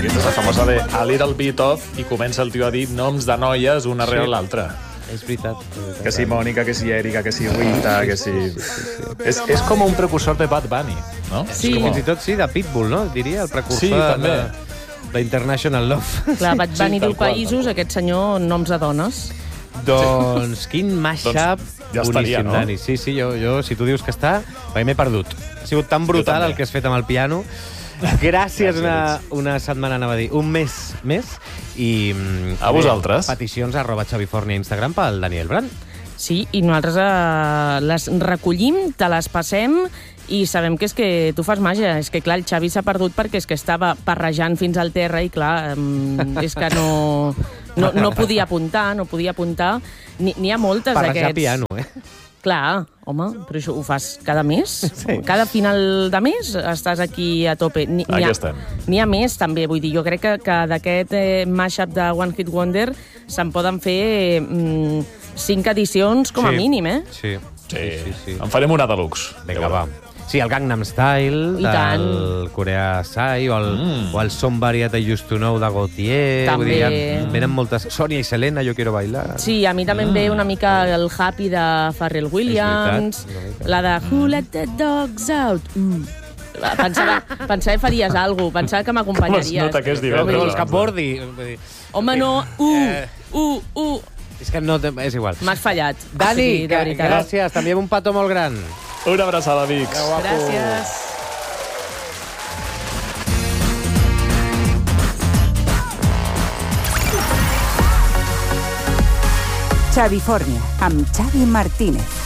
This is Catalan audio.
Aquesta és la famosa de A Little Bit Of, i comença el tio a dir noms de noies una rere l'altra. És veritat. Que si Mònica, que si Erika, que si Rita, que si... És com un precursor de Bad Bunny, no? Sí, fins i tot sí, de Pitbull, no? Diria, el precursor Sí, també. d'International Love. Clar, Bad Bunny diu tal qual, països, aquest senyor noms de dones. Doncs quin mashup ja estaria, boníssim, no? Dani. Sí, jo, si tu dius que està, m'he perdut. Ha sigut tan brutal el que has fet amb el piano. Gràcies una setmana, anava a dir, un mes més. I a vosaltres. Peticions @xavifornia a Instagram pel Daniel Brand. Sí, i nosaltres les recollim, te les passem i sabem que és que tu fas màgia. És que, clar, el Xavi s'ha perdut perquè és que estava parrejant fins al terra i, clar, és que no podia apuntar, N'hi ha moltes d'aquests. Parrejar piano, Clar, home, però això ho fas cada mes? Sí. Cada final de mes estàs aquí a tope. Aquí estem. N'hi ha més, també. Vull dir, jo crec que d'aquest mashup de One Hit Wonder se'n poden fer 5 edicions com a mínim, eh? Sí. En farem una deluxe. Vinga, va. Sí, el Gangnam Style, del Corea Sai, o el Somebody That I Used to Know de Gautier. També. Vull dir, venen moltes... Sonia i Selena, Yo Quiero Bailar. Sí, a mi també em ve una mica el Happy de Pharrell Williams, la de Who Let the Dogs Out. Pensava que faries alguna cosa, pensava que m'acompanyaries. Es nota que és divendres. Però vols que bordi? Home, no, És que no... És igual. m'has fallat. Dani, de veritat. gràcies. T'enviem un petó molt gran. Una abraçada, amics. Gràcies. Xavi Fornia, amb Xavi Martínez.